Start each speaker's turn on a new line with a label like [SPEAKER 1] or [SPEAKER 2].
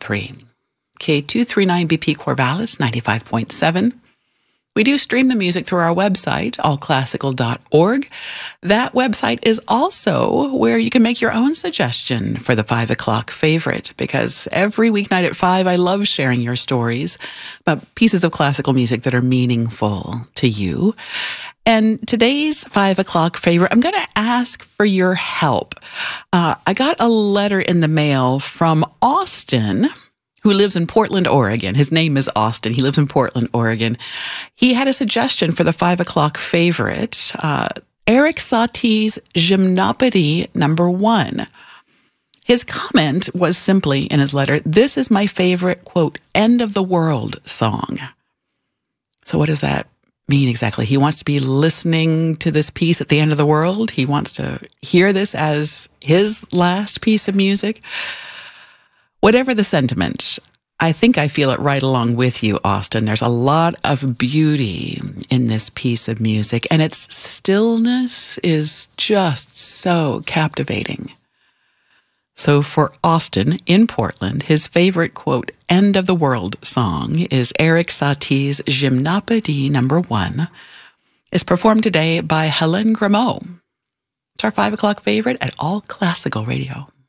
[SPEAKER 1] 101.3. K239BP Corvallis, 95.7. We do stream the music through our website, allclassical.org. That website is also where you can make your own suggestion for the 5 o'clock favorite, because every weeknight at 5, I love sharing your stories about pieces of classical music that are meaningful to you. And today's 5 o'clock favorite, I'm going to ask for your help. I got a letter in the mail from Austin, who lives in Portland, Oregon. His name is Austin. He lives in Portland, Oregon. He had a suggestion for the 5 o'clock favorite, Erik Satie's Gymnopédie No. 1. His comment was simply in his letter, "This is my favorite, quote, end of the world song." So what does that mean exactly? He wants to be listening to this piece at the end of the world. He wants to hear this as his last piece of music. Whatever the sentiment, I think I feel it right along with you, Austin. There's a lot of beauty in this piece of music, and its stillness is just so captivating. So for Austin in Portland, his favorite, quote, end of the world song is Erik Satie's Gymnopédie No. 1. It's performed today by Hélène Grimaud. It's our 5 o'clock favorite at All Classical Radio.